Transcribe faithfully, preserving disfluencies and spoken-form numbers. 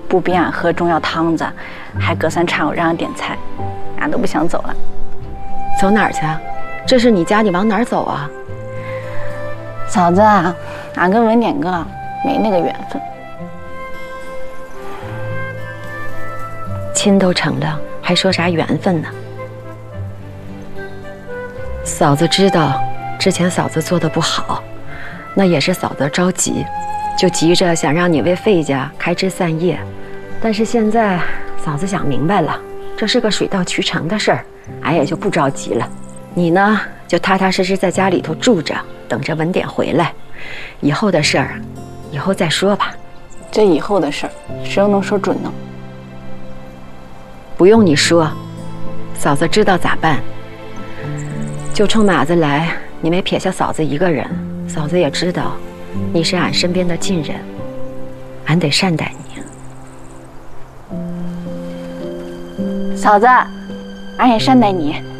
不逼俺喝中药汤子，还隔三差五让俺点菜，俺都不想走了。 走哪儿去啊？这是你家，你往哪儿走啊？ 嫂子，俺跟文典哥没那个缘分。 亲都成了，还说啥缘分呢？嫂子知道之前嫂子做的不好，那也是嫂子着急，就急着想让你为费家开枝散叶。但是现在嫂子想明白了，这是个水到渠成的事儿，俺也就不着急了。你呢，就踏踏实实在家里头住着，等着文典回来。以后的事儿，以后再说吧。 这以后的事儿，谁又能说准呢？ 不用你说，嫂子知道咋办。就冲马子来，你没撇下嫂子一个人，嫂子也知道，你是俺身边的近人，俺得善待你。 嫂子，俺也善待你。